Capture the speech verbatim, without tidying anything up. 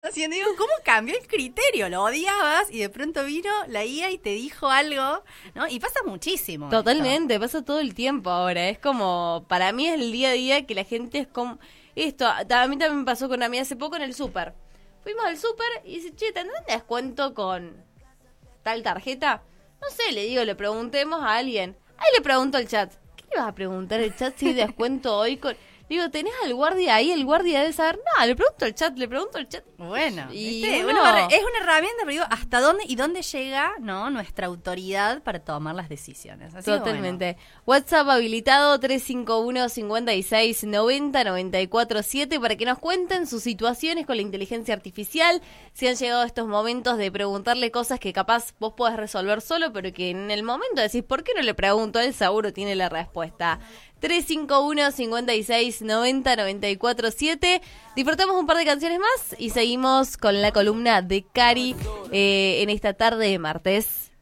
haciendo. Digo, ¿cómo cambió el criterio? Lo odiabas y de pronto vino la I A y te dijo algo, ¿no? Y pasa muchísimo. Totalmente, esto. pasa todo el tiempo ahora. Es como, para mí es el día a día que la gente es como... Esto, a a mí también me pasó con una amiga hace poco en el súper. Fuimos al súper y dice, che, ¿tendrán descuento con tal tarjeta? No sé, le digo, le preguntemos a alguien. Ahí le pregunto al chat. ¿Qué le vas a preguntar al chat si hay descuento hoy con...? Digo, ¿tenés al guardia ahí? El guardia debe saber. No, le pregunto al chat, le pregunto al chat. Bueno, Y ¿viste? uno- Uno va- es una herramienta, pero digo, ¿hasta dónde y dónde llega, no, nuestra autoridad para tomar las decisiones? Así que, Totalmente. WhatsApp habilitado tres cinco uno, cincuenta y seis, noventa, noventa y cuatro, siete para que nos cuenten sus situaciones con la inteligencia artificial, si han llegado estos momentos de preguntarle cosas que capaz vos podés resolver solo, pero que en el momento decís, ¿por qué no le pregunto? Él seguro tiene la respuesta. tres cinco uno, cincuenta y seis, noventa, noventa y cuatro, siete. Disfrutamos un par de canciones más y seguimos con la columna de Cari eh, en esta tarde de martes.